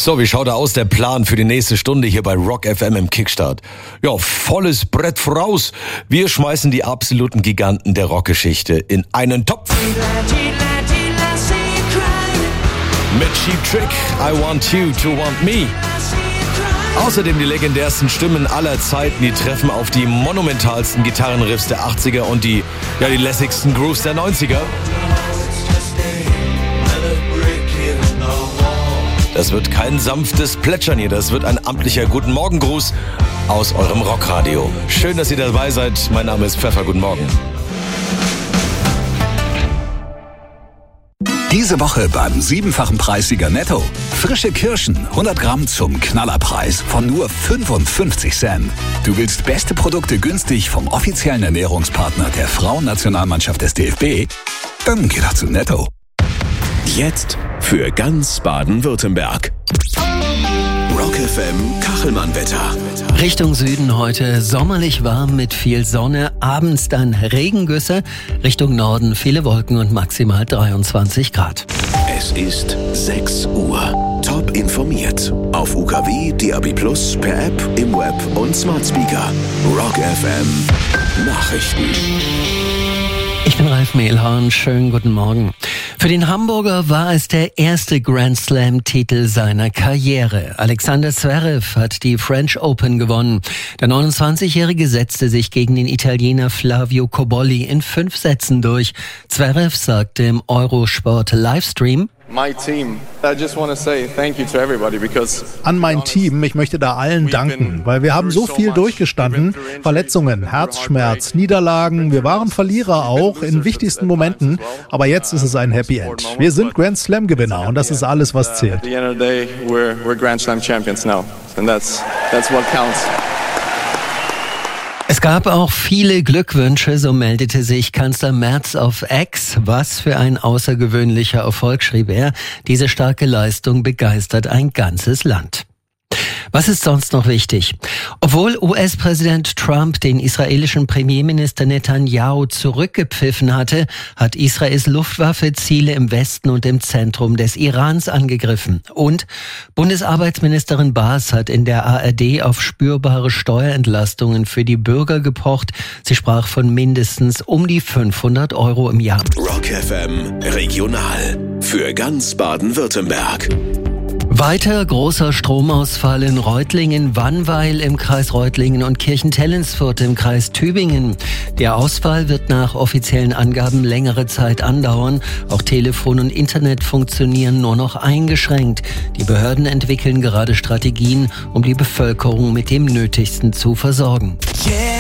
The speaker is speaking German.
So, wie schaut aus der Plan für die nächste Stunde hier bei Rock FM im Kickstart? Ja, volles Brett voraus. Wir schmeißen die absoluten Giganten der Rockgeschichte in einen Topf. Mit Cheap Trick, I Want You to Want Me. Außerdem die legendärsten Stimmen aller Zeiten, die treffen auf die monumentalsten Gitarrenriffs der 80er und die lässigsten Grooves der 90er. Das wird kein sanftes Plätschern hier, das wird ein amtlicher Guten Morgen-Gruß aus eurem Rockradio. Schön, dass ihr dabei seid. Mein Name ist Pfeffer. Guten Morgen. Diese Woche beim 7-fachen Preissieger Netto. Frische Kirschen, 100 Gramm zum Knallerpreis von nur 55 Cent. Du willst beste Produkte günstig vom offiziellen Ernährungspartner der Frauennationalmannschaft des DFB? Dann geh doch zu Netto. Jetzt für ganz Baden-Württemberg. Rock FM Kachelmann-Wetter. Richtung Süden heute sommerlich warm mit viel Sonne, abends dann Regengüsse, Richtung Norden viele Wolken und maximal 23 Grad. Es ist 6 Uhr. Top informiert. Auf UKW, DAB+, per App, im Web und Smart Speaker. Rock FM Nachrichten. Ich bin Ralf Mehlhorn, schönen guten Morgen. Für den Hamburger war es der erste Grand Slam-Titel seiner Karriere. Alexander Zverev hat die French Open gewonnen. Der 29-Jährige setzte sich gegen den Italiener Flavio Cobolli in 5 Sätzen durch. Zverev sagte im Eurosport-Livestream: An mein Team, ich möchte da allen danken, weil wir haben so viel durchgestanden, Verletzungen, Herzschmerz, Niederlagen, wir waren Verlierer auch in wichtigsten Momenten, aber jetzt ist es ein Happy End. Wir sind Grand Slam Gewinner und das ist alles, was zählt. Es gab auch viele Glückwünsche, so meldete sich Kanzler Merz auf X. Was für ein außergewöhnlicher Erfolg, schrieb er. Diese starke Leistung begeistert ein ganzes Land. Was ist sonst noch wichtig? Obwohl US-Präsident Trump den israelischen Premierminister Netanyahu zurückgepfiffen hatte, hat Israels Luftwaffe Ziele im Westen und im Zentrum des Irans angegriffen. Und Bundesarbeitsministerin Baas hat in der ARD auf spürbare Steuerentlastungen für die Bürger gepocht. Sie sprach von mindestens um die 500 € im Jahr. Rock FM Regional für ganz Baden-Württemberg. Weiter großer Stromausfall in Reutlingen, Wannweil im Kreis Reutlingen und Kirchentellensfurt im Kreis Tübingen. Der Ausfall wird nach offiziellen Angaben längere Zeit andauern. Auch Telefon und Internet funktionieren nur noch eingeschränkt. Die Behörden entwickeln gerade Strategien, um die Bevölkerung mit dem Nötigsten zu versorgen.